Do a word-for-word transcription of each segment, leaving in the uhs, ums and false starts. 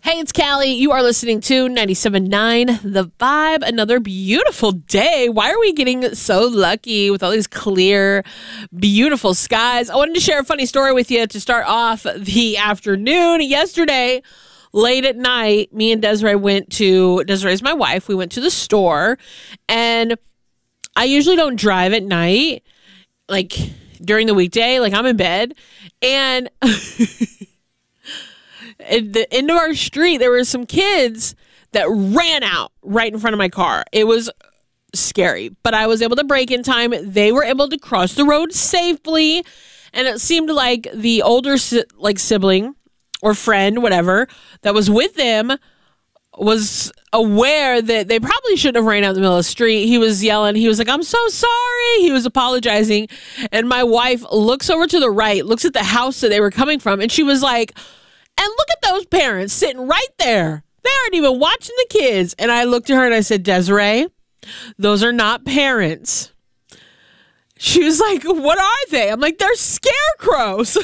Hey, it's Callie. You are listening to ninety-seven point nine The Vibe. Another beautiful day. Why are we getting so lucky with all these clear, beautiful skies? I wanted to share a funny story with you to start off the afternoon. Yesterday, late at night, me and Desiree went to, Desiree's my wife, we went to the store, and I usually don't drive at night, like during the weekday, like I'm in bed, and at the end of our street, there were some kids that ran out right in front of my car. It was scary, but I was able to brake in time. They were able to cross the road safely, and it seemed like the older si- like sibling or friend, whatever, that was with them was aware that they probably shouldn't have ran out in the middle of the street. He was yelling. He was like, "I'm so sorry." He was apologizing, and my wife looks over to the right, looks at the house that they were coming from, and she was like, "And look at those parents sitting right there. They aren't even watching the kids." And I looked at her and I said, "Desiree, those are not parents." She was like, "What are they?" I'm like, "They're scarecrows."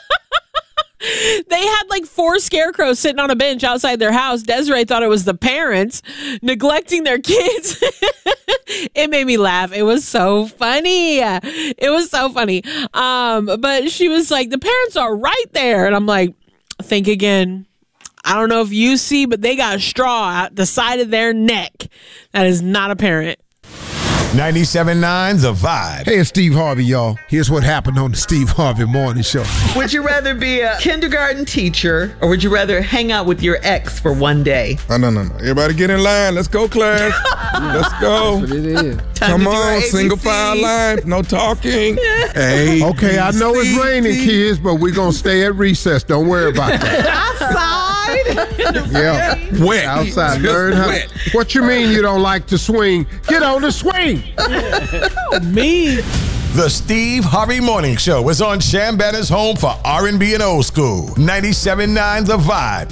They had like four scarecrows sitting on a bench outside their house. Desiree thought it was the parents neglecting their kids. It made me laugh. It was so funny. It was so funny. Um, but she was like, "The parents are right there." And I'm like, think again. I don't know if you see, but they got a straw at the side of their neck. That is not a parent. ninety-seven point nine The Vibe. Hey, it's Steve Harvey, y'all. Here's what happened on the Steve Harvey Morning Show. Would you rather be a kindergarten teacher, or would you rather hang out with your ex for one day? Oh, no, no, no. Everybody get in line. Let's go, class. Let's go. That's what it is. Time Come to do our on, A B Cs. single file line. No talking. Hey. Okay, I know it's raining, kids, but we're going to stay at recess. Don't worry about that. Outside. Yeah. Wet. Outside. Just Learn how. wet. What you mean you don't like to swing? Get on the swing. Me. The Steve Harvey Morning Show is on Shambetta's home for R and B and old school. ninety-seven point nine The Vibe.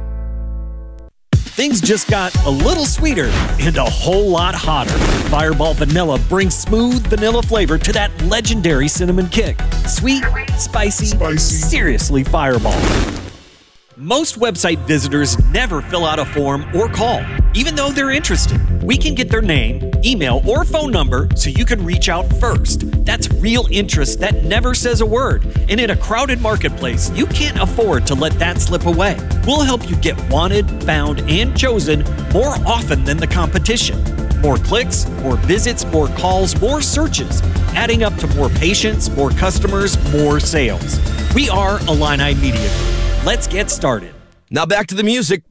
Things just got a little sweeter and a whole lot hotter. Fireball Vanilla brings smooth vanilla flavor to that legendary cinnamon kick. Sweet, spicy, Spicy. seriously Fireball. Most website visitors never fill out a form or call, even though they're interested. We can get their name, email, or phone number so you can reach out first. That's real interest that never says a word. And in a crowded marketplace, you can't afford to let that slip away. We'll help you get wanted, found, and chosen more often than the competition. More clicks, more visits, more calls, more searches, adding up to more patients, more customers, more sales. We are Illini Media Group. Let's get started. Now back to the music.